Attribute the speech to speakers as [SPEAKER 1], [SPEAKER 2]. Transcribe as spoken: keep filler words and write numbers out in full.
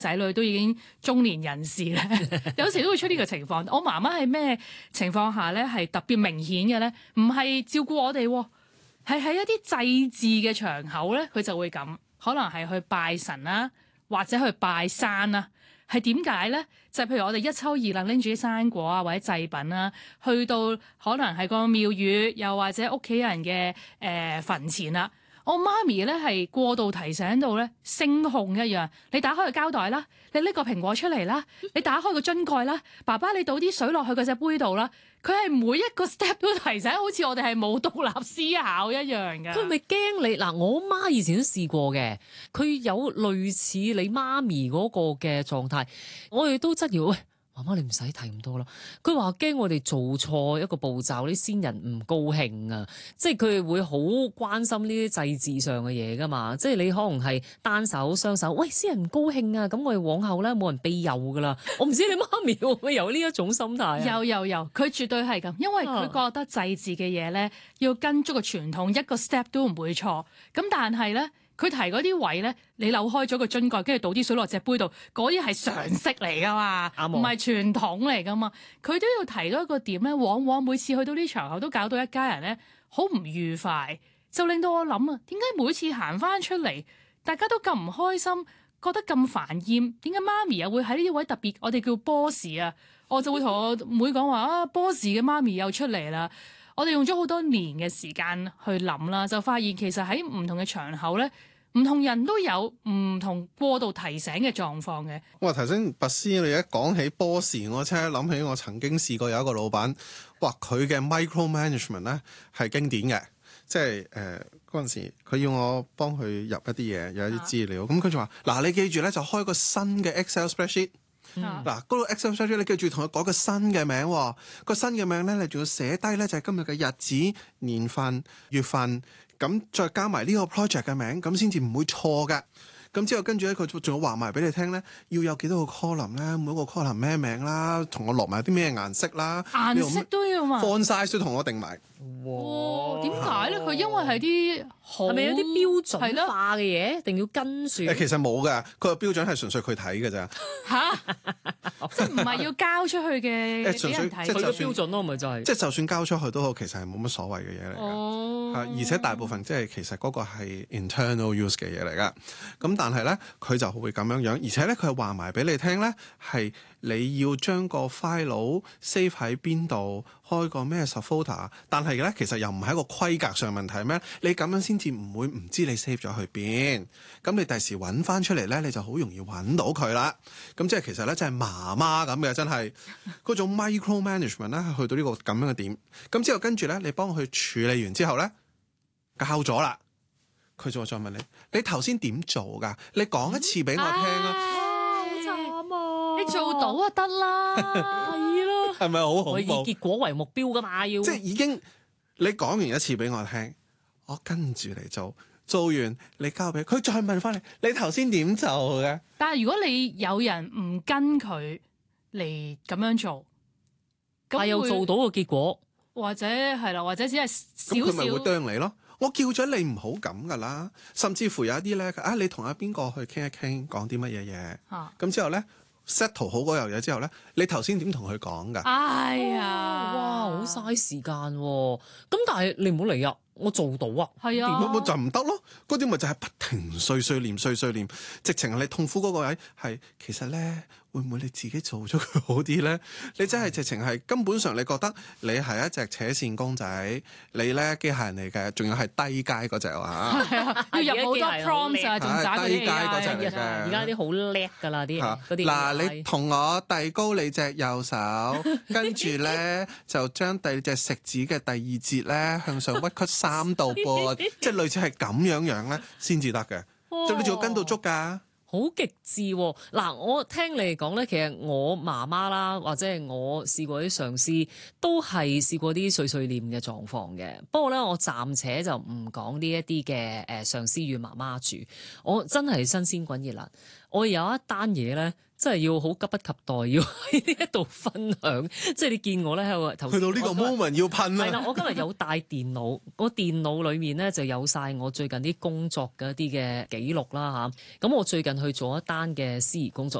[SPEAKER 1] 仔女都已經中年人士咧，有時都會出呢個情況。我媽媽係咩情況下咧係特別明顯嘅咧？唔係照顧我哋，係喺一啲祭祀嘅場口咧，佢就會咁，可能係去拜神啦，或者去拜山啦。係點解咧？就係、譬如我哋一抽二掕拎住啲生果啊，或者祭品啦，去到可能係個廟宇，又或者屋企人嘅誒墳前啦。我媽咪咧係過度提醒到咧，聲控一樣。你打開個膠袋啦，你拎個蘋果出嚟啦，你打開個樽蓋啦，爸爸你倒啲水落去嗰隻杯度啦。佢係每一個 step 都提醒，好似我哋係冇獨立思考一樣㗎。
[SPEAKER 2] 佢咪驚你嗱？我媽以前都試過嘅，佢有類似你媽咪嗰個嘅狀態，我哋都質疑喂。媽媽，你唔使提咁多啦。佢話驚我哋做錯一個步驟，啲先人唔高興啊！即係佢哋會好關心呢啲祭祀上嘅嘢噶嘛。即係你可能係單手雙手，喂，先人唔高興啊！咁我哋往後咧冇人庇佑噶啦。我唔知你媽咪會唔會有呢一種心態啊？
[SPEAKER 1] 有有有，佢絕對係咁，因為佢覺得祭祀嘅嘢咧要跟足個傳統，一個 step 都唔會錯。咁但係咧。佢提嗰啲位咧，你扭開咗個樽蓋，跟住倒啲水落隻杯度，嗰啲係常識嚟噶嘛，唔係傳統嚟噶嘛。佢都要提到一個點咧，往往每次去到啲場口都搞到一家人咧好唔愉快，就令到我諗啊，點解每次行翻出嚟，大家都咁唔開心，覺得咁煩厭？點解媽咪又會喺呢啲位特別？我哋叫 boss 啊，我就會同我妹講話啊 boss 嘅媽咪又出嚟啦。我哋用咗好多年嘅時間去諗啦，就發現其實喺唔同嘅場口咧。唔同人都有唔同過度提醒嘅狀況嘅。
[SPEAKER 3] 哇！頭先拔斯你一講起 boss，我即刻諗起我曾經試過有一個老闆，哇！佢嘅 micro management 咧係經典嘅，即係誒嗰陣時佢要我幫佢入一啲嘢，有一啲資料，咁佢就話：嗱，你記住咧就開個新嘅 Excel spreadsheet。嗱，嗰個 Excel spreadsheet 你記住同佢改個新嘅名喎，個新嘅名咧你仲要寫低咧就係今日嘅日子、年份、月份。咁再加埋呢個 project 嘅名，咁先至唔會錯㗎。咁之後跟住咧，佢仲要話埋俾你聽咧，要有幾多個 column 咧，每個 column 咩名啦，同我落埋啲咩顏色啦，
[SPEAKER 1] 顏色都要嘛
[SPEAKER 3] ，font size都同我定埋。
[SPEAKER 1] 哇！點解咧？佢因為係啲
[SPEAKER 2] 係咪有啲標準化嘅嘢，一定要跟住？
[SPEAKER 3] 誒，其實冇㗎，佢個標準係純粹佢睇㗎咋。
[SPEAKER 1] 嚇！即係唔係要交出去嘅俾人睇？
[SPEAKER 2] 佢個標準咯，咪就係。
[SPEAKER 3] 即係就算交出去都好，其實係冇乜所謂嘅嘢嚟㗎。
[SPEAKER 1] 哦。
[SPEAKER 3] 而且大部分即係其實嗰個係 internal use 嘅嘢嚟㗎。咁但係咧，佢就會咁樣樣，而且咧佢係話埋俾你聽咧，係你要將個 file save 喺邊度，開個咩 subfolder。但係咧，其實又唔係一個規格上問題咩？你咁樣先至唔會唔知你 save 咗去邊。咁你第時揾翻出嚟咧，你就好容易揾到佢啦。咁即係其實咧，真係媽媽咁嘅，真係嗰種 micro management 咧，去到呢個咁樣嘅點。咁之後跟住咧，你幫佢處理完之後咧，交咗啦。佢就再問你：你頭先點做㗎？你講一次俾我聽啊！
[SPEAKER 2] 好慘啊！
[SPEAKER 1] 你做到啊得啦，
[SPEAKER 2] 係咯，
[SPEAKER 3] 係咪好恐怖？
[SPEAKER 2] 以結果為目標㗎嘛，要
[SPEAKER 3] 即係已經你講完一次俾我聽，我跟住嚟做，做完你交俾佢，再問翻你：你頭先點做嘅？
[SPEAKER 1] 但係如果你有人唔跟佢嚟咁樣做，
[SPEAKER 2] 但又做到個結果，
[SPEAKER 1] 或者係啦，或者只係少少，
[SPEAKER 3] 咁佢咪會啄你咯？我叫咗你唔好咁噶啦，甚至乎有一啲咧，啊你同阿邊個去傾一傾，講啲乜嘢嘢，咁、啊、之後咧 settle 好嗰樣嘢之後咧，你頭先點同佢講噶？
[SPEAKER 1] 哎呀，
[SPEAKER 2] 哇，好嘥時間喎、啊！咁但係你唔好嚟啊，我做到啊，
[SPEAKER 1] 係啊，
[SPEAKER 3] 我就唔得咯。嗰啲咪就係不停碎碎念、碎碎念，直情係你痛苦嗰個位係其實咧。會唔會你自己做咗佢好啲咧？你真係直情係根本上，你覺得你係一隻扯線公仔，你咧機械人嚟嘅，仲要係低階嗰隻啊！
[SPEAKER 1] 要入好多 prompts 啊，仲渣
[SPEAKER 3] 低階嗰隻嚟嘅。
[SPEAKER 2] 而家啲好叻㗎啦，啲嗰啲。
[SPEAKER 3] 嗱，你同我遞高你隻右手，跟住咧就將第隻食指嘅第二節咧向上屈曲三度噃，即係類似係咁樣樣咧先至得嘅。即係你仲要跟到足㗎。
[SPEAKER 2] 好極致喎、哦！嗱，我聽你講咧，其實我媽媽啦，或者係我試過啲上司，都係試過啲碎碎念嘅狀況嘅。不過咧，我暫且就唔講呢一啲嘅誒上司與媽媽住。我真係新鮮滾熱辣。 我有一單嘢咧，真係要好急不及待要喺呢一度分享。即係你見我咧喺度頭先
[SPEAKER 3] 去到呢個 moment 要噴啦。
[SPEAKER 2] 係啦，我今日有帶電腦，個電腦裡面咧就有晒我最近啲工作嘅一啲嘅記錄啦嚇。咁我最近去做一單嘅司儀工作。